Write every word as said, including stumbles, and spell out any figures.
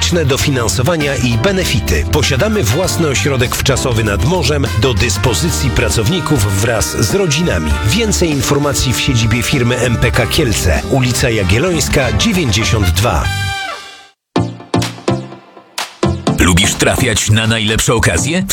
liczne dofinansowania i benefity. Posiadamy własny ośrodek wczasowy nad morzem do dyspozycji pracowników wraz z rodzinami. Więcej informacji w siedzibie firmy M P K Kielce, ulica Jagiellońska dziewięćdziesiąt dwa. Lubisz trafiać na najlepsze okazje? W